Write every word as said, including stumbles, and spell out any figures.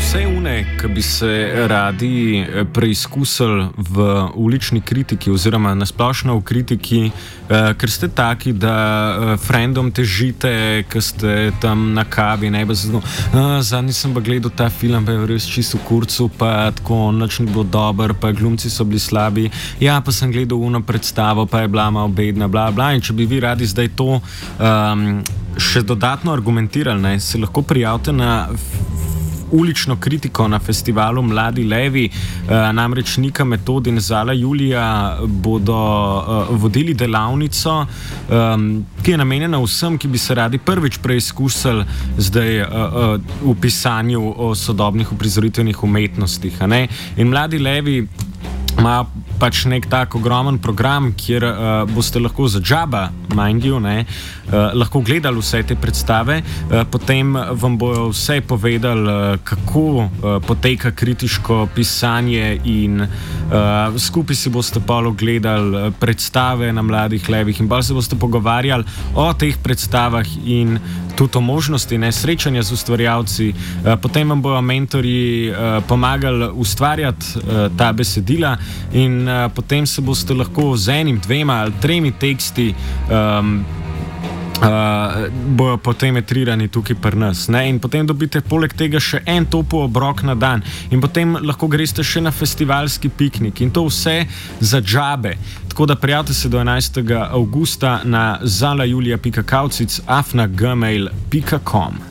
vse une, ki bi se radi preizkusili v ulični kritiki oziroma nasplošno v kritiki, eh, ker ste taki, da eh, frendom težite, ki ste tam na kavi, ne bi zato, eh, zadnji sem pa gledal ta film, pa je res čisto v kurcu, pa tako nič ni bilo dober, pa glumci so bili slabi, ja, pa sem gledal uno predstavo, pa je bila malo bedna, bla, bla, in če bi vi radi zdaj to um, še dodatno argumentirali, ne, se lahko prijavite na ulično kritiko na festivalu Mladi levi, uh, namreč Nika Metod in Zala Julija bodo uh, vodili delavnico, um, ki je namenjena vsem, ki bi se radi prvič preizkusili zdaj uh, uh, v pisanju o sodobnih uprizoritvenih umetnostih. A ne? In Mladi levi ima pač nek tak ogromen program, kjer uh, boste lahko za džaba, mind you, ne, uh, lahko gledali vse te predstave, uh, potem vam bojo vse povedali, uh, kako uh, poteka kritiško pisanje in uh, skupaj si boste pa ogledali predstave na Mladih levih in pa se boste pogovarjali o teh predstavah in tudi o možnosti ne, srečanja z ustvarjalci. Uh, potem vam bojo mentorji uh, pomagali ustvarjati uh, ta besedila in uh, potem se boste lahko z enim, dvema ali tremi teksti um, uh, bojo potem etrirani tukaj pri nas. Ne? In potem dobite poleg tega še en topel obrok na dan. In potem lahko greste še na festivalski piknik. In to vse za džabe. Tako da prijavite se do enajstega avgusta na zala julija pika kavcic afna gmail pika com.